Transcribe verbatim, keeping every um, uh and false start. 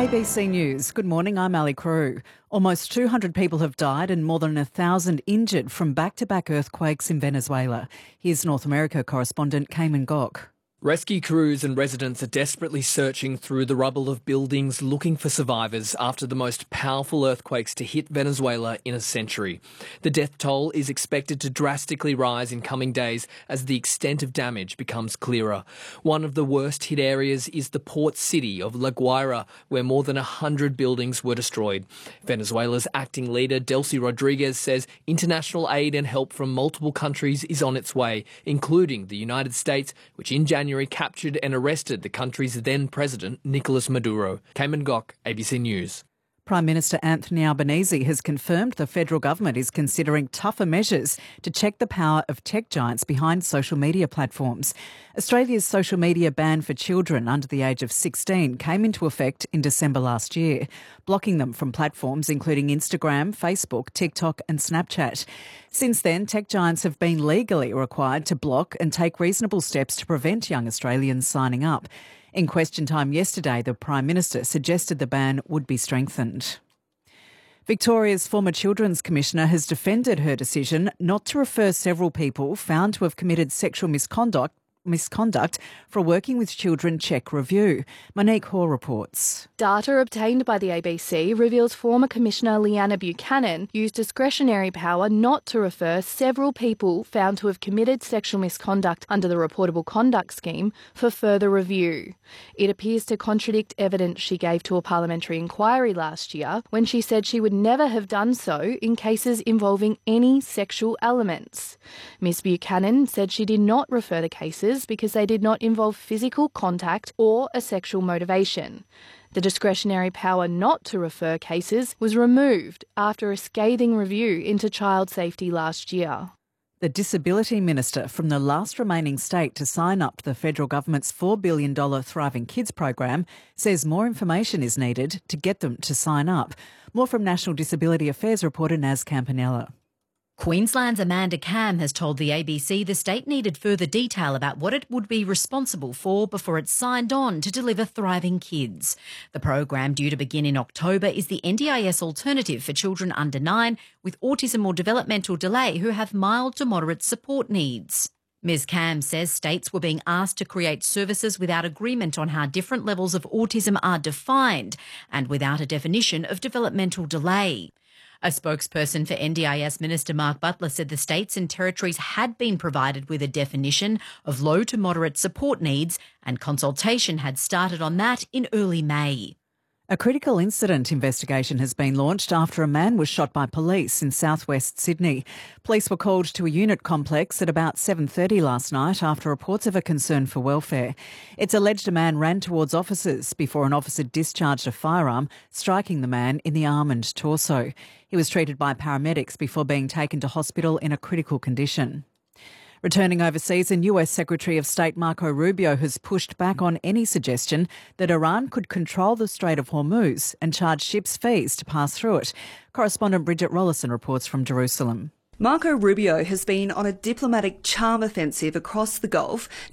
B C News. Good morning, I'm Ali Crew. Almost two hundred people have died and more than one thousand injured from back-to-back earthquakes in Venezuela. Here's North America correspondent Cayman Gok. Rescue crews and residents are desperately searching through the rubble of buildings looking for survivors after the most powerful earthquakes to hit Venezuela in a century. The death toll is expected to drastically rise in coming days as the extent of damage becomes clearer. One of the worst hit areas is the port city of La Guaira, where more than one hundred buildings were destroyed. Venezuela's acting leader, Delcy Rodriguez, says international aid and help from multiple countries is on its way, including the United States, which in January captured and arrested the country's then-president, Nicolas Maduro. Cayman Gok, A B C News. Prime Minister Anthony Albanese has confirmed the federal government is considering tougher measures to check the power of tech giants behind social media platforms. Australia's social media ban for children under the age of sixteen came into effect in December last year, blocking them from platforms including Instagram, Facebook, TikTok and Snapchat. Since then, tech giants have been legally required to block and take reasonable steps to prevent young Australians signing up. In Question Time yesterday, the Prime Minister suggested the ban would be strengthened. Victoria's former Children's Commissioner has defended her decision not to refer several people found to have committed sexual misconduct misconduct for a Working with Children check review. Monique Hoare reports. Data obtained by the A B C reveals former Commissioner Leanna Buchanan used discretionary power not to refer several people found to have committed sexual misconduct under the Reportable Conduct Scheme for further review. It appears to contradict evidence she gave to a parliamentary inquiry last year when she said she would never have done so in cases involving any sexual elements. Miss Buchanan said she did not refer the cases because they did not involve physical contact or a sexual motivation. The discretionary power not to refer cases was removed after a scathing review into child safety last year. The Disability Minister from the last remaining state to sign up to the federal government's four billion dollars Thriving Kids program says more information is needed to get them to sign up. More from National Disability Affairs reporter Naz Campanella. Queensland's Amanda Cam has told the A B C the state needed further detail about what it would be responsible for before it signed on to deliver Thriving Kids. The program, due to begin in October, is the N D I S alternative for children under nine with autism or developmental delay who have mild to moderate support needs. Miz Cam says states were being asked to create services without agreement on how different levels of autism are defined and without a definition of developmental delay. A spokesperson for N D I S Minister Mark Butler said the states and territories had been provided with a definition of low to moderate support needs and consultation had started on that in early May. A critical incident investigation has been launched after a man was shot by police in southwest Sydney. Police were called to a unit complex at about seven thirty last night after reports of a concern for welfare. It's alleged a man ran towards officers before an officer discharged a firearm, striking the man in the arm and torso. He was treated by paramedics before being taken to hospital in a critical condition. Returning overseas, and U S Secretary of State Marco Rubio has pushed back on any suggestion that Iran could control the Strait of Hormuz and charge ships fees to pass through it. Correspondent Bridget Rollison reports from Jerusalem. Marco Rubio has been on a diplomatic charm offensive across the Gulf